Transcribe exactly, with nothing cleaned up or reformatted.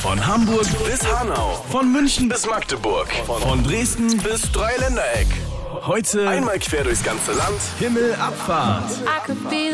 Von Hamburg bis Hanau, von München bis Magdeburg, von Dresden bis Dreiländereck. Heute einmal quer durchs ganze Land, Himmelabfahrt.